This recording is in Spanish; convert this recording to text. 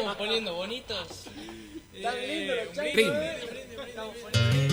estamos poniendo bonitos. Tan lindo los changos, Brinde. Estamos poniendo